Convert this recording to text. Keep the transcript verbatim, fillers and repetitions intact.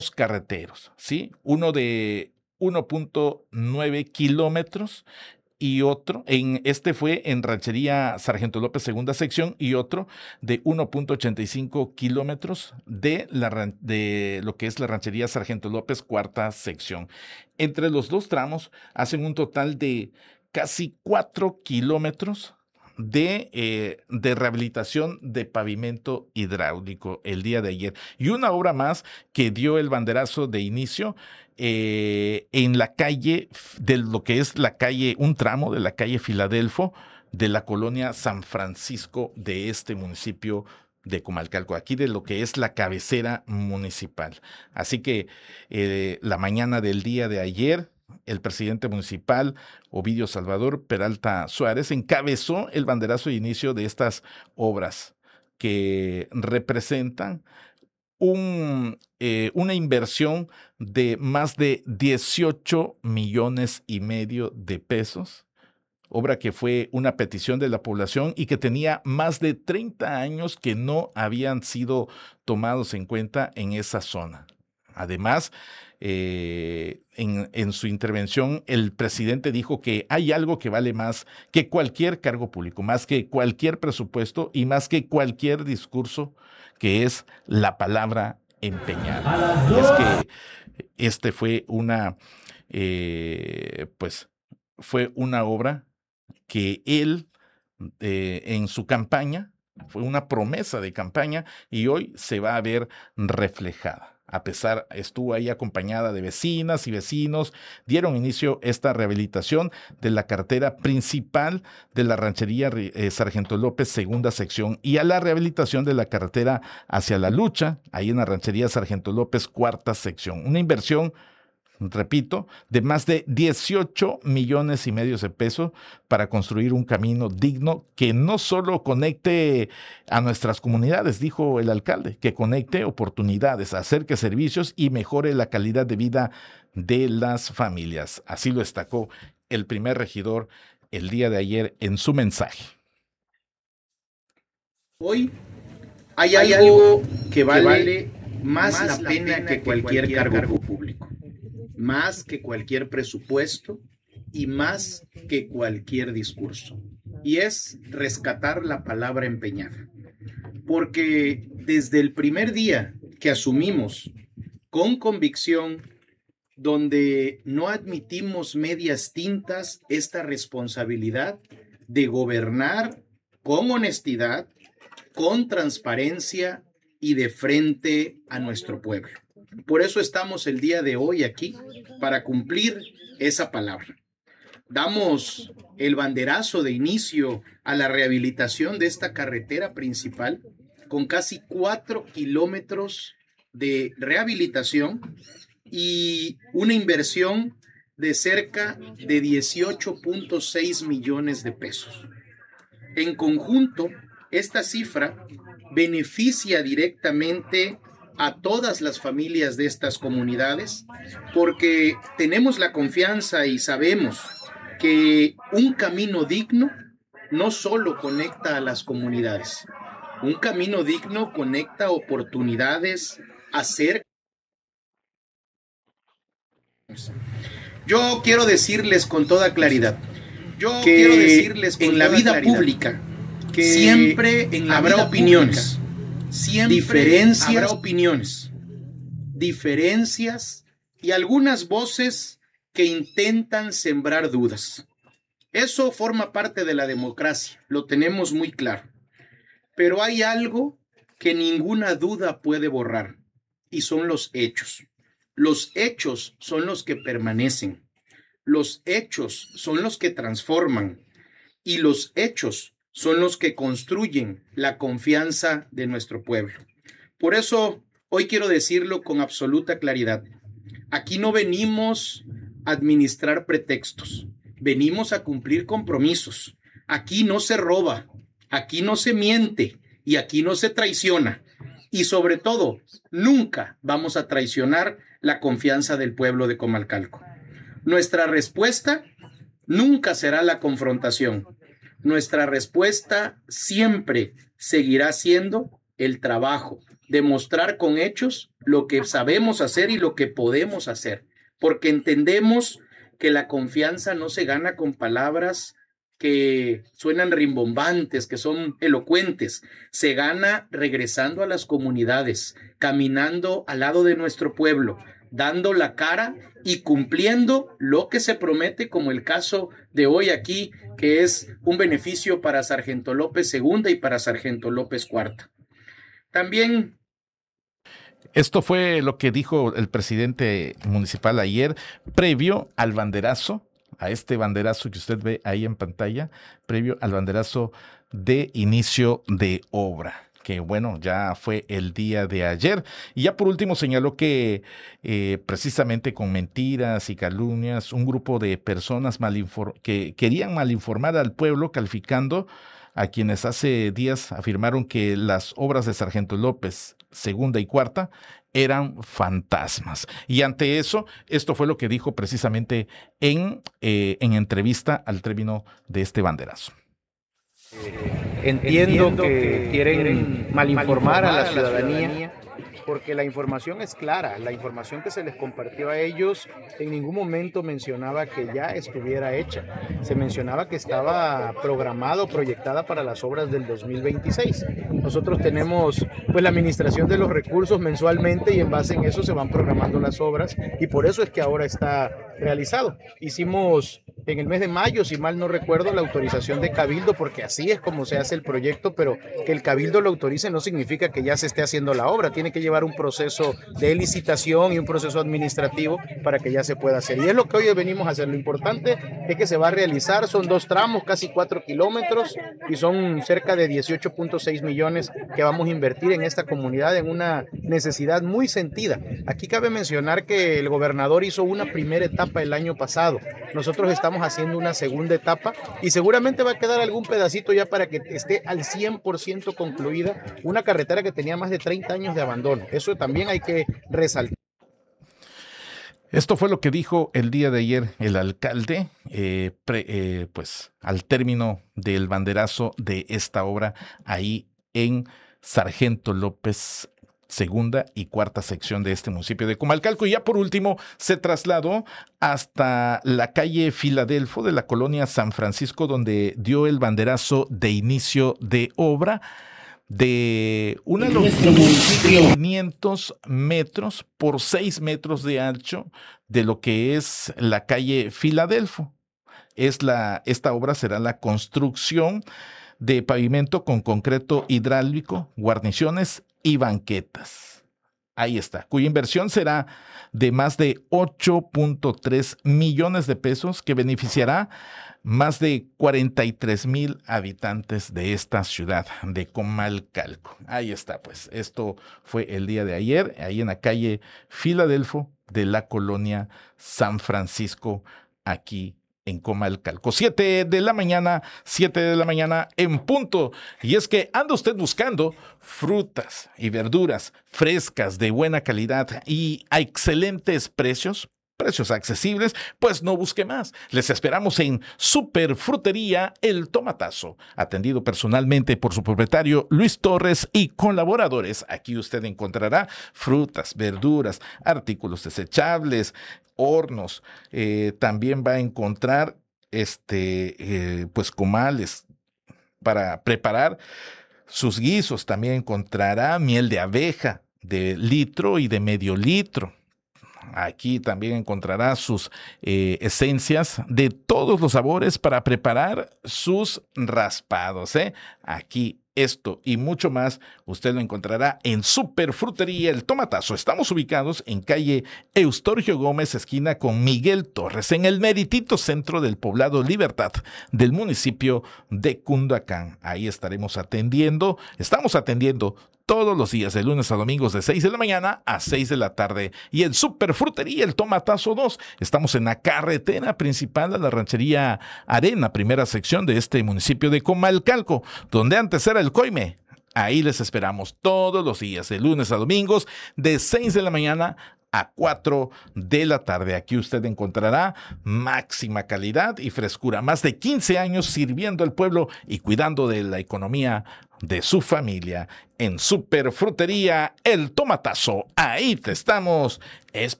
carreteros, ¿sí? Uno de uno punto nueve kilómetros y otro, en este fue en Ranchería Sargento López, segunda sección, y otro de uno punto ochenta y cinco kilómetros de, la, de lo que es la Ranchería Sargento López, cuarta sección. Entre los dos tramos hacen un total de casi cuatro kilómetros de, eh, de rehabilitación de pavimento hidráulico el día de ayer. Y una obra más que dio el banderazo de inicio eh, en la calle, de lo que es la calle, un tramo de la calle Filadelfo, de la colonia San Francisco de este municipio de Comalcalco, aquí de lo que es la cabecera municipal. Así que eh, la mañana del día de ayer, el presidente municipal, Ovidio Salvador Peralta Suárez, encabezó el banderazo de inicio de estas obras que representan un, eh, una inversión de más de dieciocho millones y medio de pesos, obra que fue una petición de la población y que tenía más de treinta años que no habían sido tomados en cuenta en esa zona. Además, eh, en, en su intervención, el presidente dijo que hay algo que vale más que cualquier cargo público, más que cualquier presupuesto y más que cualquier discurso, que es la palabra empeñada. Y es que este fue una, eh, pues, fue una obra que él, eh, en su campaña, fue una promesa de campaña y hoy se va a ver reflejada. A pesar, estuvo ahí acompañada de vecinas y vecinos, dieron inicio a esta rehabilitación de la carretera principal de la Ranchería eh, Sargento López, segunda sección, y a la rehabilitación de la carretera hacia La Lucha, ahí en la Ranchería Sargento López, cuarta sección. Una inversión, repito, de más de dieciocho millones y medio de pesos para construir un camino digno que no solo conecte a nuestras comunidades, dijo el alcalde, que conecte oportunidades, acerque servicios y mejore la calidad de vida de las familias. Así lo destacó el primer regidor el día de ayer en su mensaje. Hoy hay, hay algo que vale, que vale más, más la, la pena, pena que, que cualquier, cualquier cargo, cargo público. Más que cualquier presupuesto y más que cualquier discurso. Y es rescatar la palabra empeñada. Porque desde el primer día que asumimos con convicción, donde no admitimos medias tintas, esta responsabilidad de gobernar con honestidad, con transparencia y de frente a nuestro pueblo. Por eso estamos el día de hoy aquí, para cumplir esa palabra. Damos el banderazo de inicio a la rehabilitación de esta carretera principal con casi cuatro kilómetros de rehabilitación y una inversión de cerca de dieciocho punto seis millones de pesos. En conjunto, esta cifra beneficia directamente a todas las familias de estas comunidades, porque tenemos la confianza y sabemos que un camino digno no solo conecta a las comunidades, un camino digno conecta oportunidades, acerca. Yo quiero decirles con toda claridad, yo que quiero decirles con en la vida claridad, pública que siempre en la habrá opiniones, pública, siempre diferencias, habrá opiniones, diferencias y algunas voces que intentan sembrar dudas. Eso forma parte de la democracia, lo tenemos muy claro. Pero hay algo que ninguna duda puede borrar y son los hechos. Los hechos son los que permanecen. Los hechos son los que transforman y los hechos son los que construyen la confianza de nuestro pueblo. Por eso, hoy quiero decirlo con absoluta claridad. Aquí no venimos a administrar pretextos, venimos a cumplir compromisos. Aquí no se roba, aquí no se miente y aquí no se traiciona. Y sobre todo, nunca vamos a traicionar la confianza del pueblo de Comalcalco. Nuestra respuesta nunca será la confrontación. Nuestra respuesta siempre seguirá siendo el trabajo, demostrar con hechos lo que sabemos hacer y lo que podemos hacer, porque entendemos que la confianza no se gana con palabras que suenan rimbombantes, que son elocuentes. Se gana regresando a las comunidades, caminando al lado de nuestro pueblo, dando la cara y cumpliendo lo que se promete, como el caso de hoy aquí, que es un beneficio para Sargento López segunda y para Sargento López cuarta. También... Esto fue lo que dijo el presidente municipal ayer, previo al banderazo, a este banderazo que usted ve ahí en pantalla, previo al banderazo de inicio de obra, que bueno, ya fue el día de ayer. Y ya por último señaló que eh, precisamente con mentiras y calumnias, un grupo de personas malinfor- que querían malinformar al pueblo, calificando a quienes hace días afirmaron que las obras de Sargento López segunda y cuarta eran fantasmas. Y ante eso, esto fue lo que dijo precisamente en, eh, en entrevista al término de este banderazo. Entiendo, Entiendo que, que quieren malinformar, malinformar a la ciudadanía, ciudadanía porque la información es clara. La información que se les compartió a ellos en ningún momento mencionaba que ya estuviera hecha. Se mencionaba que estaba programada o proyectada para las obras del dos mil veintiséis. Nosotros tenemos pues la administración de los recursos mensualmente y en base en eso se van programando las obras y por eso es que ahora está realizado. Hicimos en el mes de mayo, si mal no recuerdo, la autorización de Cabildo, porque así es como se hace el proyecto, pero que el Cabildo lo autorice no significa que ya se esté haciendo la obra. Tiene que llevar un proceso de licitación y un proceso administrativo para que ya se pueda hacer. Y es lo que hoy venimos a hacer. Lo importante es que se va a realizar. Son dos tramos, casi cuatro kilómetros, y son cerca de dieciocho punto seis millones que vamos a invertir en esta comunidad en una necesidad muy sentida. Aquí cabe mencionar que el gobernador hizo una primera etapa el año pasado. Nosotros estamos haciendo una segunda etapa y seguramente va a quedar algún pedacito ya para que esté al cien por ciento concluida una carretera que tenía más de treinta años de abandono. Eso también hay que resaltar. Esto fue lo que dijo el día de ayer el alcalde, eh, pre, eh, pues al término del banderazo de esta obra ahí en Sargento López segunda y cuarta sección de este municipio de Comalcalco. Y ya por último se trasladó hasta la calle Filadelfo de la colonia San Francisco, donde dio el banderazo de inicio de obra de una longitud de quinientos metros por seis metros de ancho de lo que es la calle Filadelfo. Es la, esta obra será la construcción de pavimento con concreto hidráulico, guarniciones y banquetas. Ahí está, cuya inversión será de más de ocho punto tres millones de pesos, que beneficiará más de cuarenta y tres mil habitantes de esta ciudad de Comalcalco. Ahí está, pues, esto fue el día de ayer, ahí en la calle Filadelfo de la colonia San Francisco, aquí en Comalcalco. Siete de la mañana, siete de la mañana en punto. Y es que anda usted buscando frutas y verduras frescas, de buena calidad y a excelentes precios, precios accesibles, pues no busque más. Les esperamos en Superfrutería El Tomatazo, atendido personalmente por su propietario Luis Torres y colaboradores. Aquí usted encontrará frutas, verduras, artículos desechables, hornos, eh, también va a encontrar este, eh, pues comales para preparar sus guisos. También encontrará miel de abeja de litro y de medio litro. Aquí también encontrará sus eh, esencias de todos los sabores para preparar sus raspados, ¿eh? Aquí esto y mucho más usted lo encontrará en Superfrutería El Tomatazo. Estamos ubicados en calle Eustorgio Gómez, esquina con Miguel Torres, en el meritito centro del poblado Libertad del municipio de Cunduacán. Ahí estaremos atendiendo, estamos atendiendo todos los días, de lunes a domingos, de seis de la mañana a seis de la tarde. Y en Superfrutería El Tomatazo dos, estamos en la carretera principal a la ranchería Arena, primera sección de este municipio de Comalcalco, donde antes era el Coime. Ahí les esperamos todos los días, de lunes a domingos, de seis de la mañana a cuatro de la tarde. Aquí usted encontrará máxima calidad y frescura. Más de quince años sirviendo al pueblo y cuidando de la economía de su familia en Superfrutería El Tomatazo. Ahí te estamos esperando.